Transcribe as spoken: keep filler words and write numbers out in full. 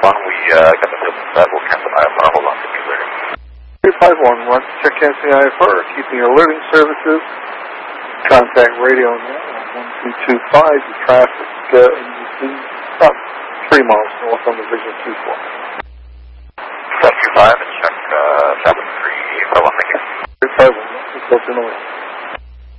on. We uh, got the field set. We'll cancel I F R. Hold on to me later. three five one one, check canceling I F R, keeping your alerting services. Contact radio now, one two two five, the traffic uh, in about three miles north on Division two four. seven two five and check uh, seven three five one, thank you. three five one, close to noise.